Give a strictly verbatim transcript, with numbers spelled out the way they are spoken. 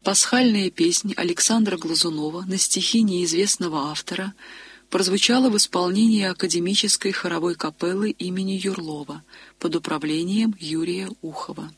Пасхальная песнь Александра Глазунова на стихи неизвестного автора прозвучала в исполнении академической хоровой капеллы имени Юрлова под управлением Юрия Ухова.